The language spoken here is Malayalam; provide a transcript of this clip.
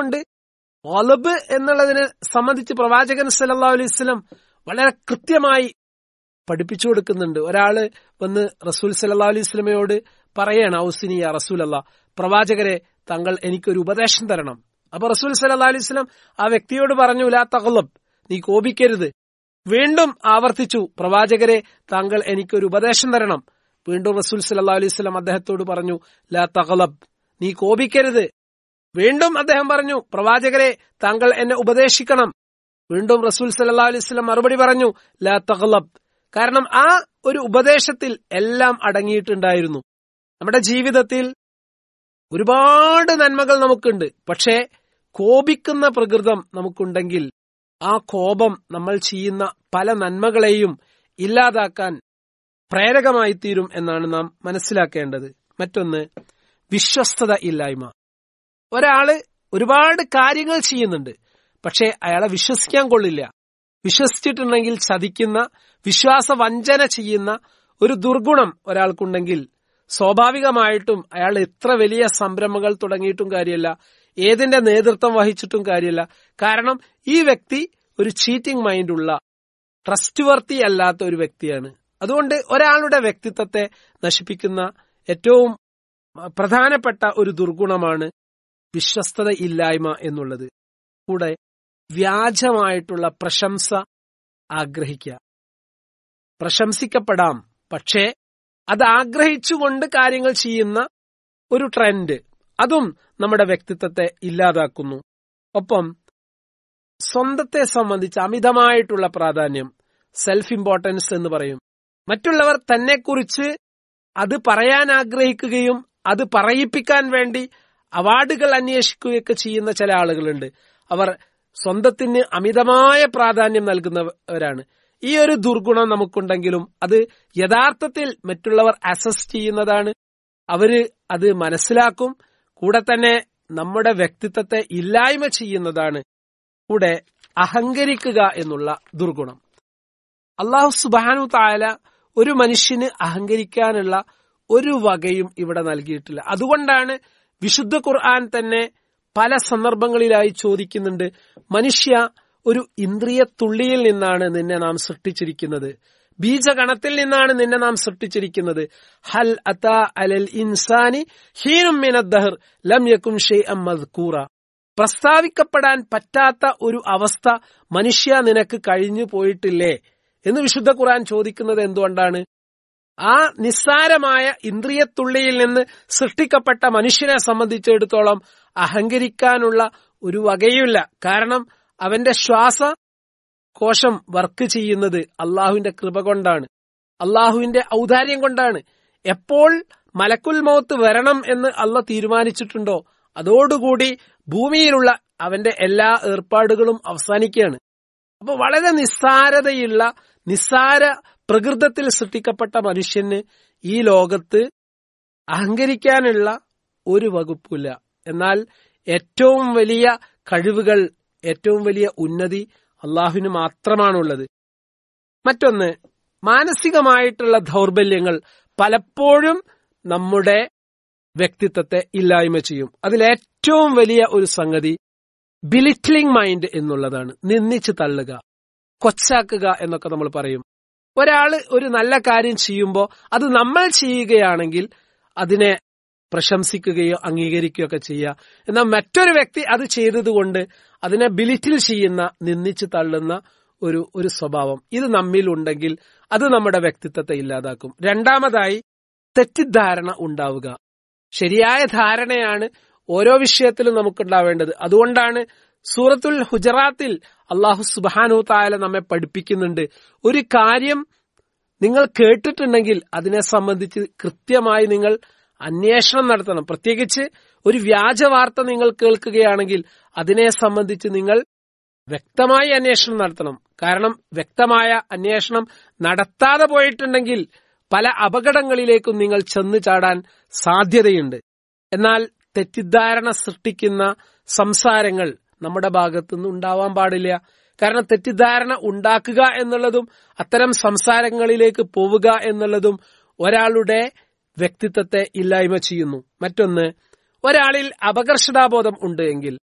കൊണ്ട് ഗളബ് എന്നുള്ളതിനെ സംബന്ധിച്ച് പ്രവാചകൻ സല്ലല്ലാഹു അലൈഹി വസല്ലം വളരെ കൃത്യമായി പഠിപ്പിച്ചു കൊടുക്കുന്നുണ്ട്. ഒരാള് വന്ന് റസൂൽ സല്ലല്ലാഹു അലൈഹി വസല്ലമയോട് പറയാണ്, ഔസിനി യാ റസൂലല്ലാഹ്, പ്രവാചകരെ താങ്കൾ എനിക്കൊരു ഉപദേശം തരണം. അപ്പൊ റസൂൽ സല്ലല്ലാഹു അലൈഹി വസല്ലം ആ വ്യക്തിയോട് പറഞ്ഞു, ലാ തഗ്ളബ്, നീ കോപിക്കരുത്. വീണ്ടും ആവർത്തിച്ചു, പ്രവാചകരെ താങ്കൾ എനിക്കൊരു ഉപദേശം തരണം. വീണ്ടും റസൂൽ സല്ലല്ലാഹു അലൈഹി വസല്ലം അദ്ദേഹത്തോട് പറഞ്ഞു, ലാ തഗ്ളബ്, നീ കോപിക്കരുത്. വീണ്ടും അദ്ദേഹം പറഞ്ഞു, പ്രവാചകരെ താങ്കൾ എന്നെ ഉപദേശിക്കണം. വീണ്ടും റസൂൽ സല്ലല്ലാഹു അലൈഹി വസല്ലം മറുപടി പറഞ്ഞു, ലാ തഗ്ളബ്. കാരണം ആ ഒരു ഉപദേശത്തിൽ എല്ലാം അടങ്ങിയിട്ടുണ്ടായിരുന്നു. നമ്മുടെ ജീവിതത്തിൽ ഒരുപാട് നന്മകൾ നമുക്കുണ്ട്. പക്ഷേ കോപിക്കുന്ന പ്രകൃതം നമുക്കുണ്ടെങ്കിൽ ആ കോപം നമ്മൾ ചെയ്യുന്ന പല നന്മകളെയും ഇല്ലാതാക്കാൻ പ്രേരകമായി തീരും എന്നാണ് നാം മനസ്സിലാക്കേണ്ടത്. മറ്റൊന്ന്, വിശ്വസ്തത ഇല്ലായ്മ. ഒരാള് ഒരുപാട് കാര്യങ്ങൾ ചെയ്യുന്നുണ്ട്, പക്ഷെ അയാളെ വിശ്വസിക്കാൻ കൊള്ളില്ല. വിശ്വസിച്ചിട്ടുണ്ടെങ്കിൽ ചതിക്കുന്ന, വിശ്വാസവഞ്ചന ചെയ്യുന്ന ഒരു ദുർഗുണം ഒരാൾക്കുണ്ടെങ്കിൽ സ്വാഭാവികമായിട്ടും അയാൾ എത്ര വലിയ സംരംഭങ്ങൾ തുടങ്ങിയിട്ടും കാര്യമല്ല, ഏതിന്റെ നേതൃത്വം വഹിച്ചിട്ടും കാര്യമല്ല. കാരണം ഈ വ്യക്തി ഒരു ചീറ്റിംഗ് മൈൻഡുള്ള, ട്രസ്റ്റ് വർത്തി അല്ലാത്ത ഒരു വ്യക്തിയാണ്. അതുകൊണ്ട് ഒരാളുടെ വ്യക്തിത്വത്തെ നശിപ്പിക്കുന്ന ഏറ്റവും പ്രധാനപ്പെട്ട ഒരു ദുർഗുണമാണ് വിശ്വസ്തത ഇല്ലായ്മ എന്നുള്ളത്. കൂടെ വ്യാജമായിട്ടുള്ള പ്രശംസ ആഗ്രഹിക്കുക. പ്രശംസിക്കപ്പെടാം, പക്ഷേ അത് ആഗ്രഹിച്ചുകൊണ്ട് കാര്യങ്ങൾ ചെയ്യുന്ന ഒരു ട്രെൻഡ്, അതും നമ്മുടെ വ്യക്തിത്വത്തെ ഇല്ലാതാക്കുന്നു. ഒപ്പം സ്വന്തത്തെ സംബന്ധിച്ച് അമിതമായിട്ടുള്ള പ്രാധാന്യം, സെൽഫ് ഇമ്പോർട്ടൻസ് എന്ന് പറയും. മറ്റുള്ളവർ തന്നെക്കുറിച്ച് അത് പറയാൻ ആഗ്രഹിക്കുകയും അത് പറയിപ്പിക്കാൻ വേണ്ടി അവാർഡുകൾ അന്വേഷിക്കുകയൊക്കെ ചെയ്യുന്ന ചില ആളുകളുണ്ട്. അവർ സ്വന്തത്തിന് അമിതമായ പ്രാധാന്യം നൽകുന്നവരാണ്. ഈ ഒരു ദുർഗുണം നമുക്കുണ്ടെങ്കിലും അത് യഥാർത്ഥത്തിൽ മറ്റുള്ളവർ അസസ് ചെയ്യുന്നതാണ്. അവര് അത് മനസ്സിലാക്കും. കൂടെ തന്നെ നമ്മുടെ വ്യക്തിത്വത്തെ ഇല്ലായ്മ ചെയ്യുന്നതാണ്. കൂടെ അഹങ്കരിക്കുക എന്നുള്ള ദുർഗുണം. അല്ലാഹു സുബ്ഹാനഹു തആല ഒരു മനുഷ്യന് അഹങ്കരിക്കാനുള്ള ഒരു വകയും ഇവിടെ നൽകിയിട്ടില്ല. അതുകൊണ്ടാണ് വിശുദ്ധ ഖുർആൻ തന്നെ പല സന്ദർഭങ്ങളിലായി ചോദിക്കുന്നുണ്ട്, മനുഷ്യ, ഒരു ഇന്ദ്രിയ തുള്ളിയിൽ നിന്നാണ് നിന്നെ നാം സൃഷ്ടിച്ചിരിക്കുന്നത്, ബീജഗണത്തിൽ നിന്നാണ് നിന്നെ നാം സൃഷ്ടിച്ചിരിക്കുന്നത്. ഹൽ അതാ അലൽ ഇൻസാനി ഹീനും മിനദ്ദഹർ ലം യകുൻ ഷൈഅൻ മദ്കൂറ. പ്രസ്താവിക്കപ്പെടാൻ പറ്റാത്ത ഒരു അവസ്ഥ മനുഷ്യ നിനക്ക് കഴിഞ്ഞു പോയിട്ടില്ലേ എന്ന് വിശുദ്ധ ഖുർആൻ ചോദിക്കുന്നത് എന്തുകൊണ്ടാണ്? ആ നിസ്സാരമായ ഇന്ദ്രിയത്തുള്ളിയിൽ നിന്ന് സൃഷ്ടിക്കപ്പെട്ട മനുഷ്യനെ സംബന്ധിച്ചിടത്തോളം അഹങ്കരിക്കാനുള്ള ഒരു വകയുമില്ല. കാരണം അവന്റെ ശ്വാസകോശം വർക്ക് ചെയ്യുന്നത് അള്ളാഹുവിന്റെ കൃപ കൊണ്ടാണ്, അള്ളാഹുവിന്റെ ഔദാര്യം കൊണ്ടാണ്. എപ്പോൾ മലക്കുൽ മൗത്ത് വരണം എന്ന് അള്ളാഹ് തീരുമാനിച്ചിട്ടുണ്ടോ അതോടുകൂടി ഭൂമിയിലുള്ള അവന്റെ എല്ലാ ഏർപ്പാടുകളും അവസാനിക്കുകയാണ്. അപ്പൊ വളരെ നിസ്സാരതയുള്ള, നിസ്സാര പ്രകൃതത്തിൽ സൃഷ്ടിക്കപ്പെട്ട മനുഷ്യന് ഈ ലോകത്ത് അഹങ്കരിക്കാനുള്ള ഒരു വകുപ്പില്ല. എന്നാൽ ഏറ്റവും വലിയ കഴിവുകൾ, ഏറ്റവും വലിയ ഉന്നതി അള്ളാഹുവിന് മാത്രമാണുള്ളത്. മറ്റൊന്ന്, മാനസികമായിട്ടുള്ള ദൗർബല്യങ്ങൾ പലപ്പോഴും നമ്മുടെ വ്യക്തിത്വത്തെ ഇല്ലായ്മ ചെയ്യും. അതിലേറ്റവും വലിയ ഒരു സംഗതി ബിലിറ്റ്ലിംഗ് മൈൻഡ് എന്നുള്ളതാണ്. നിന്ദിച്ച് തള്ളുക, കൊച്ചാക്കുക എന്നൊക്കെ നമ്മൾ പറയും. ഒരാള് ഒരു നല്ല കാര്യം ചെയ്യുമ്പോൾ അത് നമ്മൾ ചെയ്യുകയാണെങ്കിൽ അതിനെ പ്രശംസിക്കുകയോ അംഗീകരിക്കുകയോ ഒക്കെ ചെയ്യുക. എന്നാൽ മറ്റൊരു വ്യക്തി അത് ചെയ്തതുകൊണ്ട് അതിനെ ബിലിറ്റിൽ ചെയ്യുന്ന, നിന്ദിച്ച് തള്ളുന്ന ഒരു സ്വഭാവം ഇത് നമ്മിൽ ഉണ്ടെങ്കിൽ അത് നമ്മുടെ വ്യക്തിത്വത്തെ ഇല്ലാതാക്കും. രണ്ടാമതായി, തെറ്റിദ്ധാരണ ഉണ്ടാവുക. ശരിയായ ധാരണയാണ് ഓരോ വിഷയത്തിലും നമുക്കുണ്ടാവേണ്ടത്. അതുകൊണ്ടാണ് സൂറത്തുൽ ഹുജറാത്തിൽ അല്ലാഹു സുബ്ഹാനഹു തആല നമ്മെ പഠിപ്പിക്കുന്നുണ്ട്, ഒരു കാര്യം നിങ്ങൾ കേട്ടിട്ടുണ്ടെങ്കിൽ അതിനെ സംബന്ധിച്ച് കൃത്യമായി നിങ്ങൾ അന്വേഷണം നടത്തണം. പ്രത്യേകിച്ച് ഒരു വ്യാജ വാർത്ത നിങ്ങൾ കേൾക്കുകയാണെങ്കിൽ അതിനെ സംബന്ധിച്ച് നിങ്ങൾ വ്യക്തമായി അന്വേഷണം നടത്തണം. കാരണം വ്യക്തമായ അന്വേഷണം നടത്താതെ പോയിട്ടുണ്ടെങ്കിൽ പല അപകടങ്ങളിലേക്കും നിങ്ങൾ ചെന്നു ചാടാൻ സാധ്യതയുണ്ട്. എന്നാൽ തെറ്റിദ്ധാരണ സൃഷ്ടിക്കുന്ന സംസാരങ്ങൾ നമ്മുടെ ഭാഗത്തുനിന്ന് ഉണ്ടാവാൻ പാടില്ല. കാരണം തെറ്റിദ്ധാരണ ഉണ്ടാക്കുക എന്നുള്ളതും അത്തരം സംസാരങ്ങളിലേക്ക് പോവുക എന്നുള്ളതും ഒരാളുടെ വ്യക്തിത്വത്തെ ഇല്ലായ്മ ചെയ്യുന്നു. മറ്റൊന്ന്, ഒരാളിൽ അപകർഷതാബോധം ഉണ്ട് എങ്കിൽ